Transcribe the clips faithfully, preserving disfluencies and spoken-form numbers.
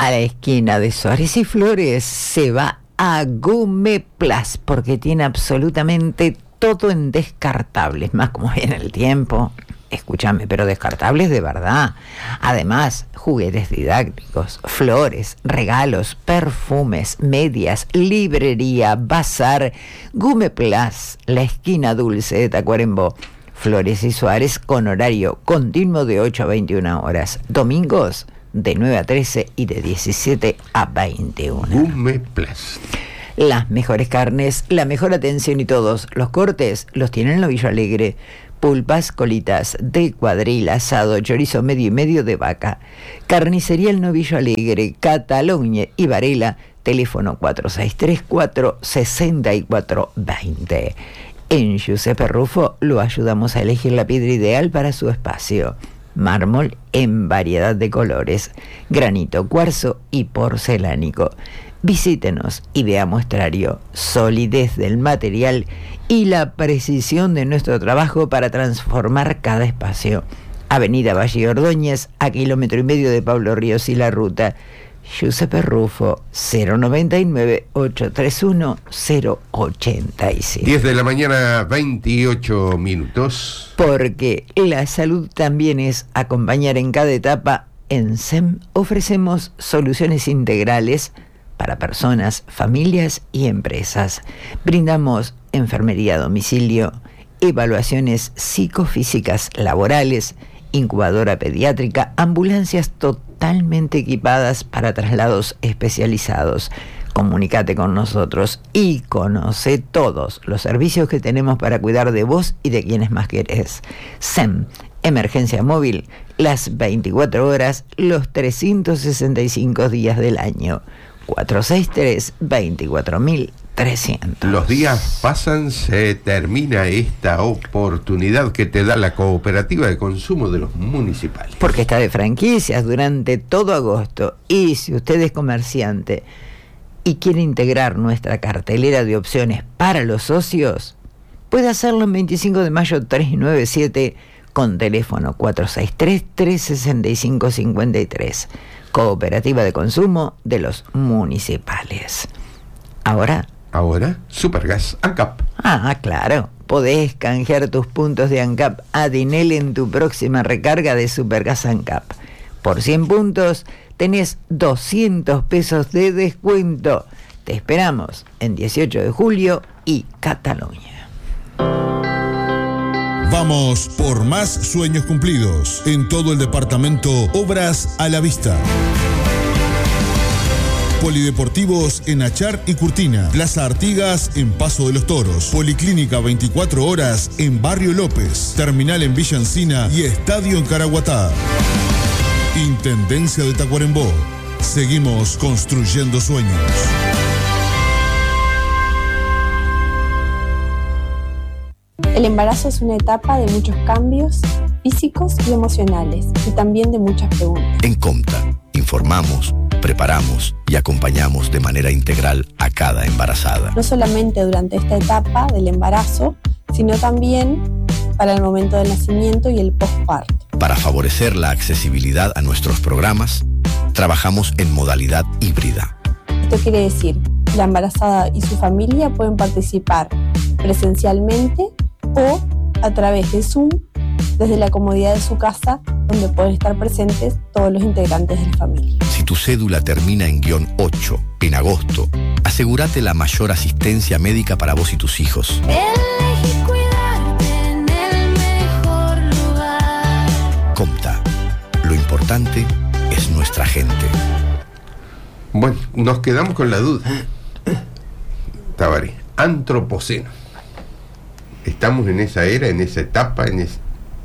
a la esquina de Suárez y Flores se va a Gumeplas, porque tiene absolutamente todo en descartables, más como viene el tiempo. Escúchame, pero descartables de verdad. Además, juguetes didácticos, flores, regalos, perfumes, medias, librería, bazar. Gumeplas, la esquina dulce de Tacuarembó. Flores y Suárez con horario continuo de ocho a veintiuna horas. Domingos de nueve a trece y de diecisiete a veintiuna. Gumeplas. Las mejores carnes, la mejor atención y todos los cortes los tienen en Novillo Alegre. Pulpas, colitas de cuadril, asado, chorizo medio y medio de vaca. Carnicería El Novillo Alegre, Cataluña y Varela. Teléfono cuatro seis tres cuatro, seis cuatro dos cero. En Giuseppe Rufo lo ayudamos a elegir la piedra ideal para su espacio. Mármol en variedad de colores, granito, cuarzo y porcelánico. Visítenos y vea muestrario, solidez del material y la precisión de nuestro trabajo para transformar cada espacio. Avenida Valle Ordóñez, a kilómetro y medio de Pablo Ríos y La Ruta. Giuseppe Rufo, cero noventa y nueve, ochocientos treinta y uno, cero ochenta y siete. diez de la mañana, veintiocho minutos. Porque la salud también es acompañar en cada etapa. En S E M ofrecemos soluciones integrales para personas, familias y empresas. Brindamos enfermería a domicilio, evaluaciones psicofísicas laborales, incubadora pediátrica, ambulancias totalmente equipadas para traslados especializados. Comunícate con nosotros y conoce todos los servicios que tenemos para cuidar de vos y de quienes más querés. S E M, emergencia móvil, las veinticuatro horas, los trescientos sesenta y cinco días del año. cuatro seis tres, veinticuatro mil trescientos. Los días pasan, se termina esta oportunidad que te da la Cooperativa de Consumo de los Municipales. Porque está de franquicias durante todo agosto. Y si usted es comerciante y quiere integrar nuestra cartelera de opciones para los socios, puede hacerlo en veinticinco de mayo trescientos noventa y siete con teléfono cuatro seis tres, tres seis cinco cinco tres. Cooperativa de Consumo de los Municipales. Ahora... Ahora, Supergas ANCAP. Ah, claro. Podés canjear tus puntos de ANCAP a Dinel en tu próxima recarga de Supergas ANCAP. Por cien puntos tenés doscientos pesos de descuento. Te esperamos en dieciocho de julio y Cataluña. Vamos por más sueños cumplidos. En todo el departamento, obras a la vista. Polideportivos en Achar y Curtina. Plaza Artigas en Paso de los Toros. Policlínica veinticuatro horas en Barrio López. Terminal en Villa Encina y Estadio en Caraguatá. Intendencia de Tacuarembó. Seguimos construyendo sueños. El embarazo es una etapa de muchos cambios físicos y emocionales, y también de muchas preguntas. En Comta, informamos, preparamos y acompañamos de manera integral a cada embarazada. No solamente durante esta etapa del embarazo, sino también para el momento del nacimiento y el posparto. Para favorecer la accesibilidad a nuestros programas, trabajamos en modalidad híbrida. Esto quiere decir que la embarazada y su familia pueden participar presencialmente o a través de Zoom, desde la comodidad de su casa, donde pueden estar presentes todos los integrantes de la familia. Si tu cédula termina en guión ocho en agosto, asegúrate la mayor asistencia médica para vos y tus hijos. Elegí cuidarte en el mejor lugar. Comta, lo importante es nuestra gente. Bueno, nos quedamos con la duda. Tabaré, antropoceno. Estamos en esa era, en esa etapa, en ese...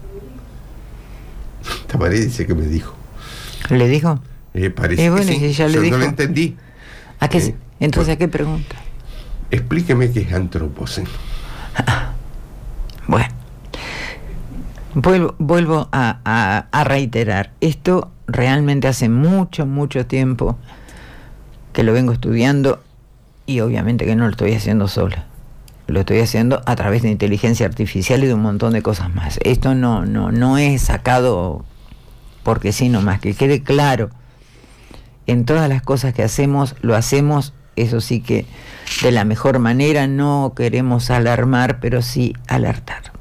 Tabaré dice que me dijo. ¿Le dijo? Eh, parece eh, bueno, que sí. si ya le Yo dijo. no lo entendí. ¿A qué, Eh, entonces, bueno. ¿a qué pregunta? Explíqueme qué es antropoceno. Bueno, vuelvo, vuelvo a, a, a reiterar. Esto realmente hace mucho, mucho tiempo que lo vengo estudiando y obviamente que no lo estoy haciendo sola. Lo estoy haciendo a través de inteligencia artificial y de un montón de cosas más. Esto no, no, no es sacado porque sí nomás, que quede claro. en todas las cosas que hacemos, lo hacemos, eso sí que de la mejor manera, no queremos alarmar, pero sí alertar.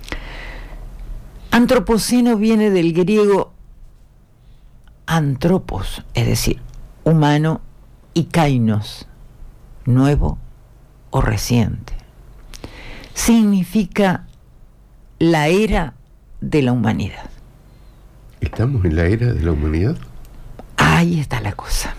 Antropoceno viene del griego antropos, es decir, humano, y kainos, nuevo o reciente. Significa la era de la humanidad. ¿Estamos en la era de la humanidad? Ahí está la cosa.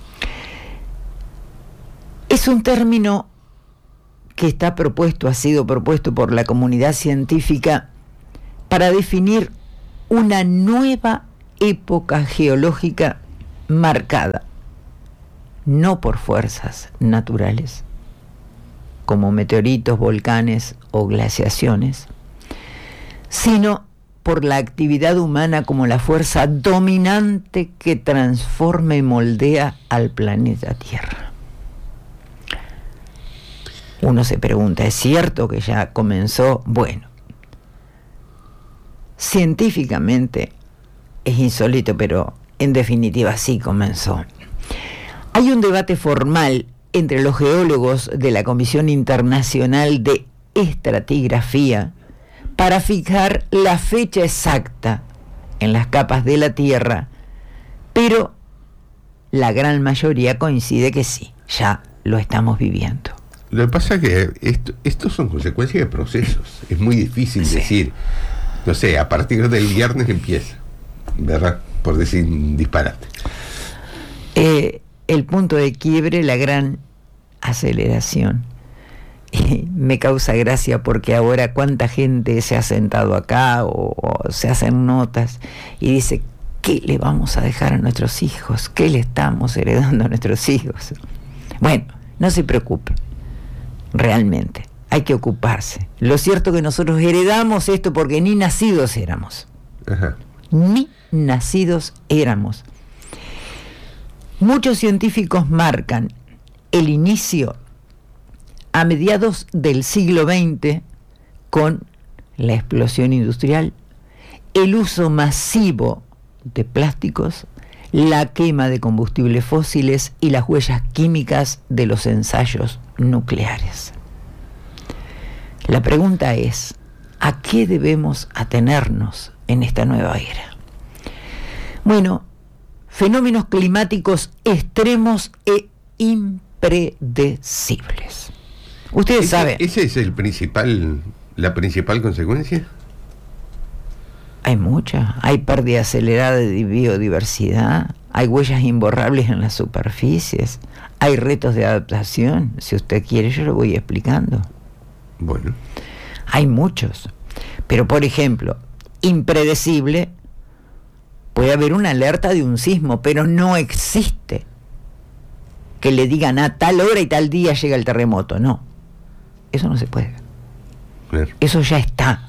Es un término que está propuesto, ha sido propuesto por la comunidad científica para definir una nueva época geológica marcada, no por fuerzas naturales, como meteoritos, volcanes o glaciaciones, sino por la actividad humana como la fuerza dominante que transforma y moldea al planeta Tierra. Uno se pregunta, ¿es cierto que ya comenzó? Bueno, científicamente es insólito, pero en definitiva sí comenzó. Hay un debate formal entre los geólogos de la Comisión Internacional de Estratigrafía para fijar la fecha exacta en las capas de la Tierra, pero la gran mayoría coincide que sí, ya lo estamos viviendo. Lo que pasa es que esto, estos son consecuencias de procesos. Es muy difícil sí. decir, no sé, a partir del viernes empieza, ¿verdad? Por decir un disparate. Eh, el punto de quiebre, la gran aceleración. Y me causa gracia porque ahora cuánta gente se ha sentado acá o, o se hacen notas y dice, ¿qué le vamos a dejar a nuestros hijos? ¿Qué le estamos heredando a nuestros hijos? Bueno, no se preocupe. Realmente, hay que ocuparse. Lo cierto es que nosotros heredamos esto porque ni nacidos éramos. Ajá. Ni nacidos éramos. Muchos científicos marcan el inicio a mediados del siglo veinte con la explosión industrial, el uso masivo de plásticos, la quema de combustibles fósiles y las huellas químicas de los ensayos nucleares. La pregunta es, ¿a qué debemos atenernos en esta nueva era? Bueno, fenómenos climáticos extremos e impredecibles. Ustedes ¿Ese, saben. ¿Ese es el principal, la principal consecuencia? Hay mucha, hay pérdida acelerada de biodiversidad, hay huellas imborrables en las superficies, hay retos de adaptación. Si usted quiere, yo lo voy explicando. Bueno. Hay muchos, pero por ejemplo, impredecible, puede haber una alerta de un sismo, pero no existe que le digan a tal hora y tal día llega el terremoto. No, eso no se puede. Claro. Eso ya está.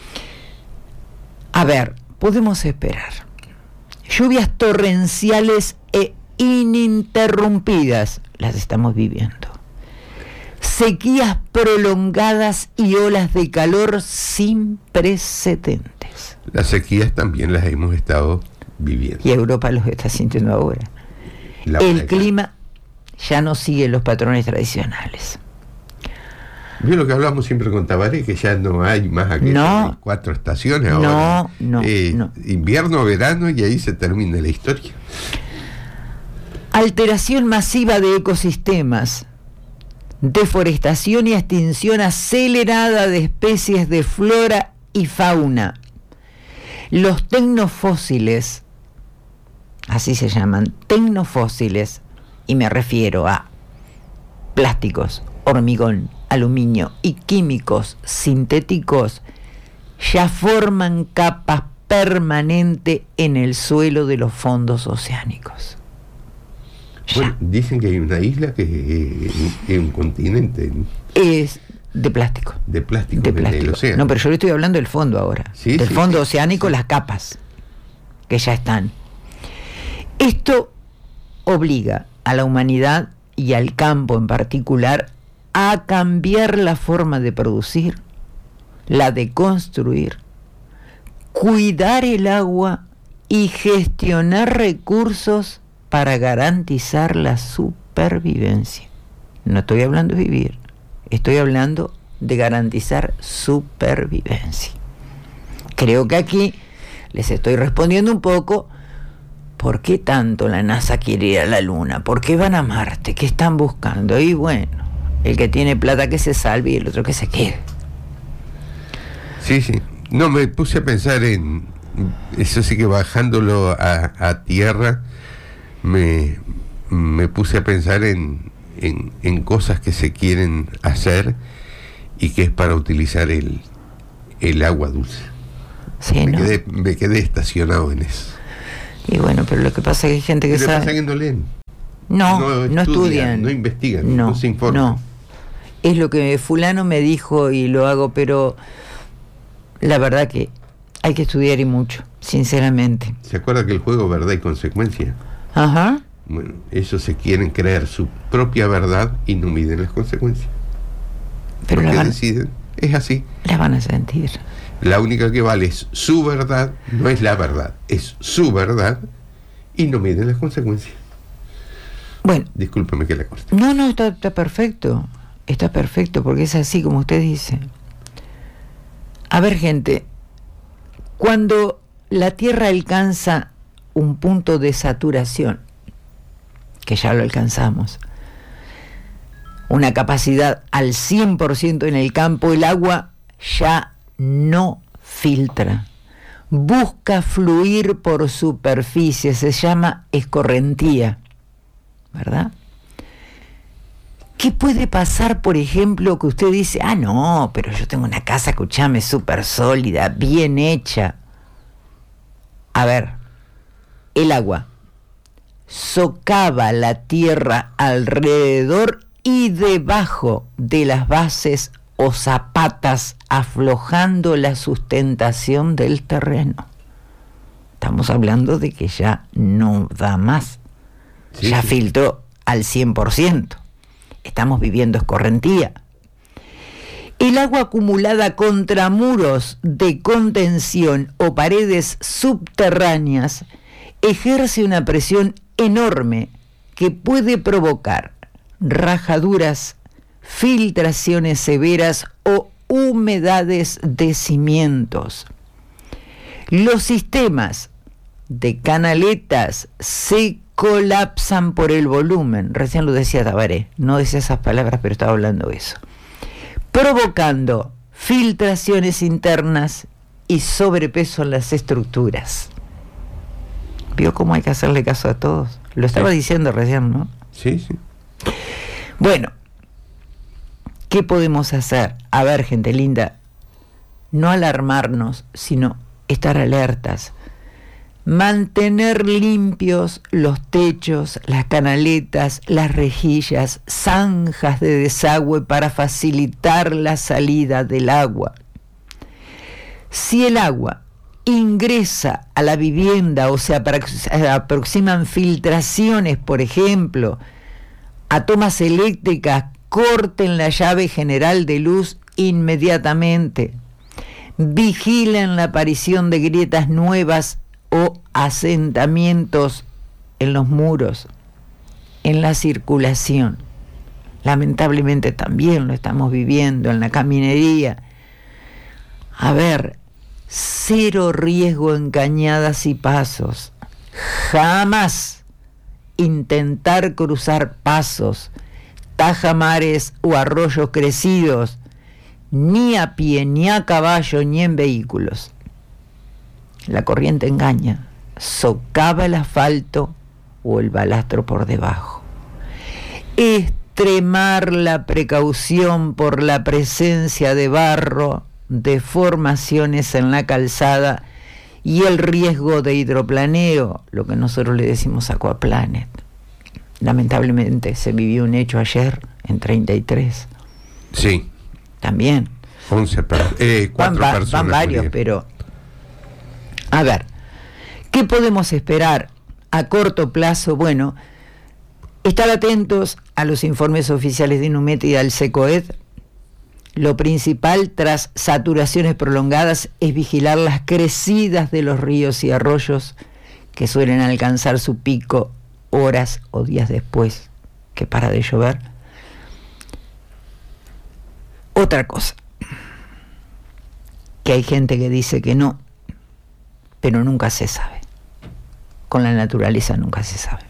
A ver, podemos esperar lluvias torrenciales e ininterrumpidas, las estamos viviendo. Sequías prolongadas y olas de calor sin precedentes. Las sequías también las hemos estado viviendo. Y Europa los está sintiendo ahora. La El placa. clima ya no sigue los patrones tradicionales. Vio lo que hablamos siempre con Tabaré, que ya no hay más aquellas No. cuatro estaciones No, ahora. no, Eh, no. Invierno, verano y ahí se termina la historia. Alteración masiva de ecosistemas, deforestación y extinción acelerada de especies de flora y fauna. Los tecnofósiles, así se llaman, tecnofósiles, y me refiero a plásticos, hormigón, aluminio y químicos sintéticos, ya forman capas permanentes en el suelo de los fondos oceánicos. Bueno, dicen que hay una isla que es un continente Es de plástico. de plástico, De en el plástico. océano. No, pero yo le estoy hablando del fondo ahora. Sí, del sí, fondo sí, oceánico, sí. las capas que ya están. Esto obliga a la humanidad y al campo en particular a cambiar la forma de producir, la de construir, cuidar el agua y gestionar recursos para garantizar la supervivencia. No estoy hablando de vivir, estoy hablando de garantizar supervivencia. Creo que aquí les estoy respondiendo un poco por qué tanto la NASA quiere ir a la Luna, por qué van a Marte, qué están buscando. Y bueno, el que tiene plata que se salve y el otro que se quede. Sí, sí. No, me puse a pensar en... Eso sí que bajándolo a, a tierra, me, me puse a pensar en, en, en cosas que se quieren hacer y que es para utilizar el, el agua dulce. Sí, me, ¿no? quedé, me quedé estacionado en eso. Y bueno, pero lo que pasa es que hay gente que Lo que sabe... pasa es que no leen. No, no no estudian, estudian. no investigan, no se informan. No. Es lo que fulano me dijo y lo hago, pero la verdad que hay que estudiar y mucho, sinceramente. ¿Se acuerda que el juego verdad y consecuencia? Ajá. Bueno, ellos se quieren creer su propia verdad y no miden las consecuencias. Pero Porque la van, deciden, es así. la van a sentir. La única que vale es su verdad, no es la verdad, es su verdad y no miden las consecuencias. Bueno, Discúlpeme que la corte. no, no, está, está perfecto. Está perfecto porque es así como usted dice. A ver, gente, cuando la Tierra alcanza un punto de saturación, que ya lo alcanzamos, una capacidad al cien por ciento en el campo, el agua ya no filtra. Busca fluir por superficie, se llama escorrentía, ¿verdad? ¿Qué puede pasar, por ejemplo, que usted dice, ah, no, pero yo tengo una casa, escuchame, súper sólida, bien hecha? A ver, el agua socava la tierra alrededor y debajo de las bases o zapatas, aflojando la sustentación del terreno. Estamos hablando de que ya no da más. Sí, ya sí. filtró al cien por ciento. Estamos viviendo escorrentía. El agua acumulada contra muros de contención o paredes subterráneas ejerce una presión enorme que puede provocar rajaduras, filtraciones severas o humedades de cimientos. Los sistemas de canaletas se colapsan por el volumen, recién lo decía Tabaré, no decía esas palabras, pero estaba hablando de eso, provocando filtraciones internas y sobrepeso en las estructuras. ¿Vio cómo hay que hacerle caso a todos? Lo estaba Sí. diciendo recién, ¿no? Sí, sí. Bueno, ¿qué podemos hacer? A ver, gente linda, no alarmarnos, sino estar alertas. Mantener limpios los techos, las canaletas, las rejillas, zanjas de desagüe para facilitar la salida del agua. Si el agua ingresa a la vivienda o se aproximan filtraciones, por ejemplo, a tomas eléctricas, corten la llave general de luz inmediatamente. Vigilen la aparición de grietas nuevas o asentamientos en los muros, en la circulación. Lamentablemente también lo estamos viviendo en la caminería. A ver, cero riesgo en cañadas y pasos. Jamás intentar cruzar pasos, tajamares o arroyos crecidos, ni a pie, ni a caballo, ni en vehículos. La corriente engaña, socava el asfalto o el balastro por debajo. Extremar la precaución por la presencia de barro, deformaciones en la calzada y el riesgo de hidroplaneo, lo que nosotros le decimos aquaplanet. Lamentablemente se vivió un hecho ayer en treinta y tres. Sí. También. once per- eh, cuatro van, va- personas. van varios, murieron. pero a ver, ¿qué podemos esperar a corto plazo? Bueno, estar atentos a los informes oficiales de INUMET y del SECOED. Lo principal tras saturaciones prolongadas es vigilar las crecidas de los ríos y arroyos que suelen alcanzar su pico horas o días después que para de llover. Otra cosa, que hay gente que dice que no, pero nunca se sabe. Con la naturaleza nunca se sabe.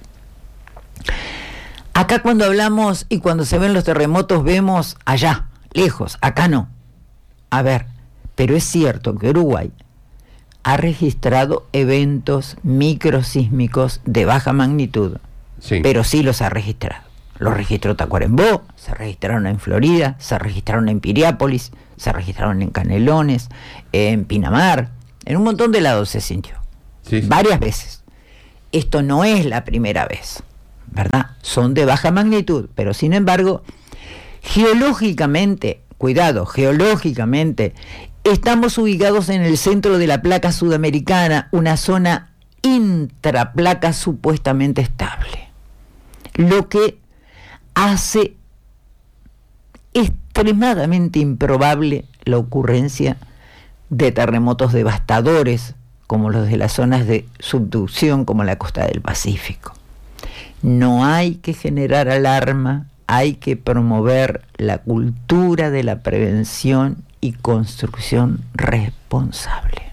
Acá cuando hablamos y cuando se ven los terremotos vemos allá, lejos, acá no. A ver, pero es cierto que Uruguay ha registrado eventos microsísmicos de baja magnitud, sí. Pero sí los ha registrado. Los registró Tacuarembó, se registraron en Florida, se registraron en Piriápolis, se registraron en Canelones, en Pinamar, en un montón de lados se sintió, sí, sí. Varias veces. Esto no es la primera vez, ¿verdad? Son de baja magnitud, pero sin embargo, geológicamente, cuidado, geológicamente, estamos ubicados en el centro de la placa sudamericana, una zona intraplaca supuestamente estable, lo que hace extremadamente improbable la ocurrencia de terremotos devastadores como los de las zonas de subducción como la costa del Pacífico. No hay que generar alarma, hay que promover la cultura de la prevención y construcción responsable.